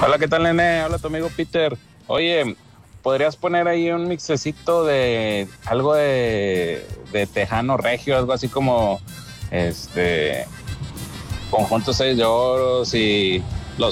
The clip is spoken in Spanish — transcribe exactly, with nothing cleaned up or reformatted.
Hola, ¿qué tal, nene? Hola, tu amigo Peter. Oye, ¿podrías poner ahí un mixecito de algo de, de Tejano Regio, algo así como este Conjunto Seis de Oros y